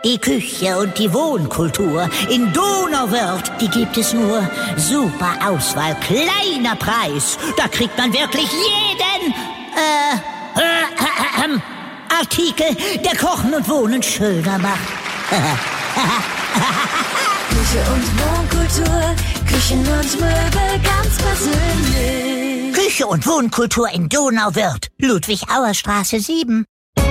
Die Küche und die Wohnkultur in Donauwörth, die gibt es nur. Super Auswahl, kleiner Preis. Da kriegt man wirklich jeden Artikel, der Kochen und Wohnen schöner macht. Küche und Wohnkultur, Küchen und Möbel ganz persönlich. Küche und Wohnkultur in Donauwörth, Ludwig-Auer-Straße 7.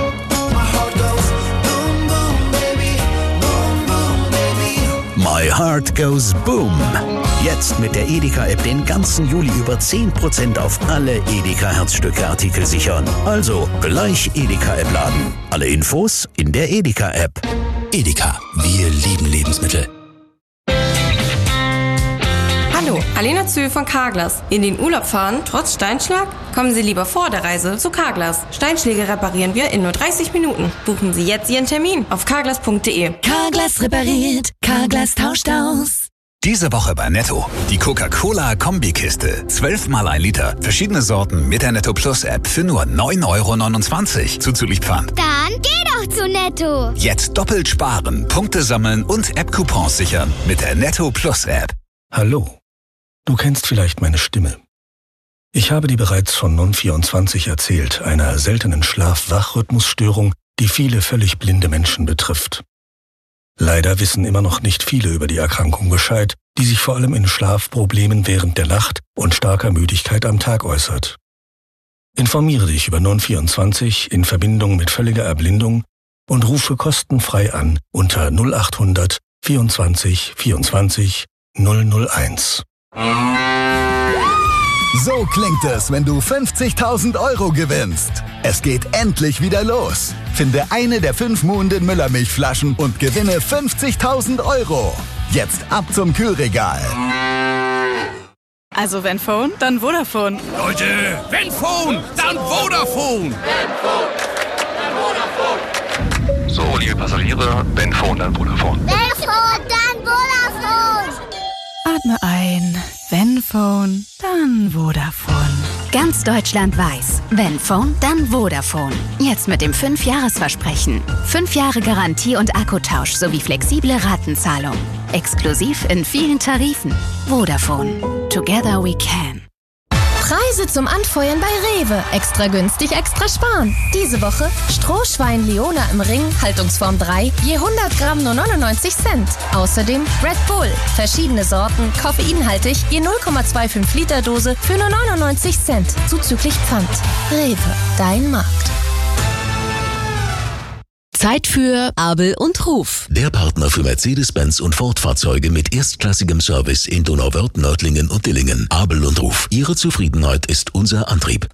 My Heart Goes Boom. Jetzt mit der Edeka-App den ganzen Juli über 10% auf alle Edeka-Herzstücke-Artikel sichern. Also gleich Edeka-App laden. Alle Infos in der Edeka-App. Edeka, wir lieben Lebensmittel. Hallo, Alena Zühl von Carglass. In den Urlaub fahren, trotz Steinschlag? Kommen Sie lieber vor der Reise zu Carglass. Steinschläge reparieren wir in nur 30 Minuten. Buchen Sie jetzt Ihren Termin auf carglass.de. Carglass repariert, Carglass tauscht aus. Diese Woche bei Netto. Die Coca-Cola-Kombikiste. 12 mal 1 Liter. Verschiedene Sorten mit der Netto Plus App für nur 9,29 € zuzüglich Pfand. Dann geh doch zu Netto. Jetzt doppelt sparen, Punkte sammeln und App-Coupons sichern mit der Netto Plus App. Hallo. Du kennst vielleicht meine Stimme. Ich habe dir bereits von Non24 erzählt, einer seltenen Schlaf-Wach-Rhythmusstörung, die viele völlig blinde Menschen betrifft. Leider wissen immer noch nicht viele über die Erkrankung Bescheid, die sich vor allem in Schlafproblemen während der Nacht und starker Müdigkeit am Tag äußert. Informiere dich über Non24 in Verbindung mit völliger Erblindung und rufe kostenfrei an unter 0800 24 24 001. So klingt es, wenn du 50.000 € gewinnst. Es geht endlich wieder los. Finde eine der 5 Muhnden Müllermilchflaschen und gewinne 50.000 €. Jetzt ab zum Kühlregal. Also wenn Phone, dann Vodafone. Leute, wenn Phone, dann Vodafone. So, liebe Passagiere, wenn Phone, dann Vodafone. Wenn Phone, dann Vodafone. Atme ein. Wenn Phone, dann Vodafone. Ganz Deutschland weiß, wenn Phone, dann Vodafone. Jetzt mit dem 5-Jahres-Versprechen. 5 Jahre Garantie und Akkutausch sowie flexible Ratenzahlung. Exklusiv in vielen Tarifen. Vodafone. Together we can. Preise zum Anfeuern bei Rewe. Extra günstig, extra sparen. Diese Woche Strohschwein Leona im Ring, Haltungsform 3, je 100 Gramm nur 99 Cent. Außerdem Red Bull, verschiedene Sorten, koffeinhaltig, je 0,25 Liter Dose für nur 99 Cent. Zuzüglich Pfand. Rewe, dein Markt. Zeit für Abel und Ruf. Der Partner für Mercedes-Benz und Ford-Fahrzeuge mit erstklassigem Service in Donauwörth, Nördlingen und Dillingen. Abel und Ruf. Ihre Zufriedenheit ist unser Antrieb.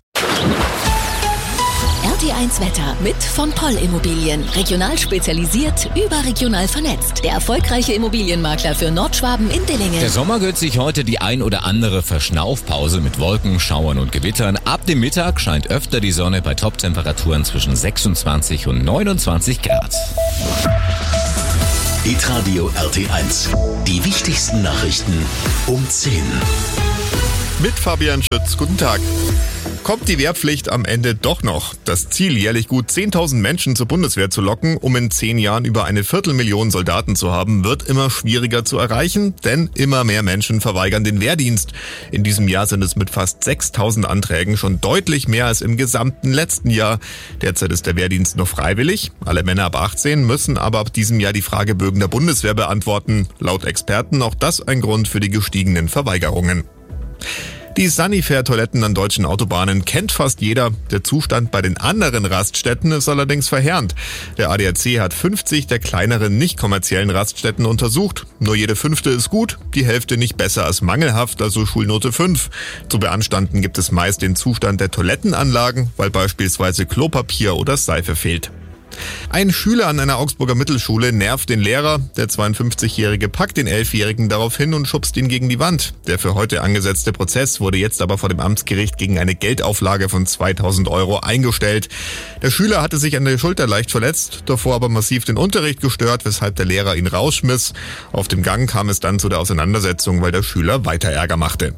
RT1 Wetter mit von Poll Immobilien. Regional spezialisiert, überregional vernetzt. Der erfolgreiche Immobilienmakler für Nordschwaben in Dillingen. Der Sommer gönnt sich heute die ein oder andere Verschnaufpause mit Wolken, Schauern und Gewittern. Ab dem Mittag scheint öfter die Sonne bei Toptemperaturen zwischen 26 und 29 Grad. Hitradio RT1. Die wichtigsten Nachrichten um 10. Mit Fabian Schütz, guten Tag. Kommt die Wehrpflicht am Ende doch noch? Das Ziel, jährlich gut 10.000 Menschen zur Bundeswehr zu locken, um in 10 Jahren über 250.000 Soldaten zu haben, wird immer schwieriger zu erreichen, denn immer mehr Menschen verweigern den Wehrdienst. In diesem Jahr sind es mit fast 6.000 Anträgen schon deutlich mehr als im gesamten letzten Jahr. Derzeit ist der Wehrdienst noch freiwillig. Alle Männer ab 18 müssen aber ab diesem Jahr die Fragebögen der Bundeswehr beantworten. Laut Experten auch das ein Grund für die gestiegenen Verweigerungen. Die Sanifair-Toiletten an deutschen Autobahnen kennt fast jeder. Der Zustand bei den anderen Raststätten ist allerdings verheerend. Der ADAC hat 50 der kleineren nicht-kommerziellen Raststätten untersucht. Nur jede 5. ist gut, die Hälfte nicht besser als mangelhaft, also Schulnote 5. Zu beanstanden gibt es meist den Zustand der Toilettenanlagen, weil beispielsweise Klopapier oder Seife fehlt. Ein Schüler an einer Augsburger Mittelschule nervt den Lehrer. Der 52-Jährige packt den 11-Jährigen darauf hin und schubst ihn gegen die Wand. Der für heute angesetzte Prozess wurde jetzt aber vor dem Amtsgericht gegen eine Geldauflage von 2.000 € eingestellt. Der Schüler hatte sich an der Schulter leicht verletzt, davor aber massiv den Unterricht gestört, weshalb der Lehrer ihn rausschmiss. Auf dem Gang kam es dann zu der Auseinandersetzung, weil der Schüler weiter Ärger machte.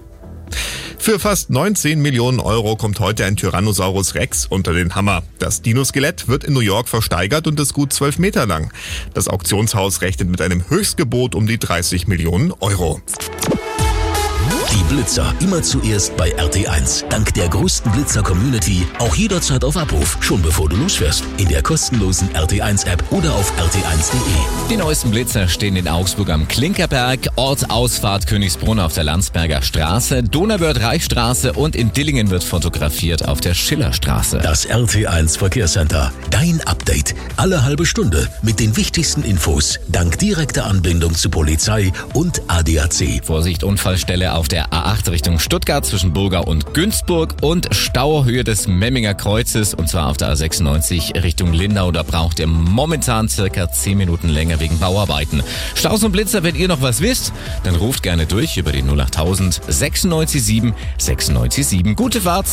Für fast 19 Millionen Euro kommt heute ein Tyrannosaurus Rex unter den Hammer. Das Dino-Skelett wird in New York versteigert und ist gut 12 Meter lang. Das Auktionshaus rechnet mit einem Höchstgebot um die 30 Millionen Euro. Die Blitzer immer zuerst bei RT1. Dank der größten Blitzer-Community auch jederzeit auf Abruf, schon bevor du losfährst. In der kostenlosen RT1-App oder auf rt1.de. Die neuesten Blitzer stehen in Augsburg am Klinkerberg, Ortsausfahrt Königsbrunn auf der Landsberger Straße, Donauwörth-Reichstraße und in Dillingen wird fotografiert auf der Schillerstraße. Das RT1 Verkehrscenter. Dein Update. Alle halbe Stunde mit den wichtigsten Infos. Dank direkter Anbindung zu Polizei und ADAC. Vorsicht, Unfallstelle auf der A8 Richtung Stuttgart zwischen Burga und Günzburg und Stauhöhe des Memminger Kreuzes und zwar auf der A96 Richtung Lindau. Da braucht ihr momentan circa 10 Minuten länger wegen Bauarbeiten. Staus und Blitzer, wenn ihr noch was wisst, dann ruft gerne durch über die 08000 967 967. Gute Fahrt!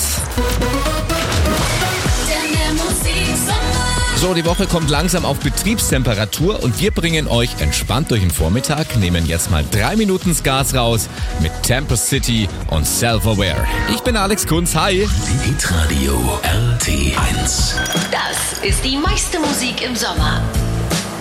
So, die Woche kommt langsam auf Betriebstemperatur und wir bringen euch entspannt durch den Vormittag, nehmen jetzt mal 3 Minuten das Gas raus mit Tempest City und Self-Aware. Ich bin Alex Kunz, hi! Hitradio RT1. Das ist die meiste Musik im Sommer.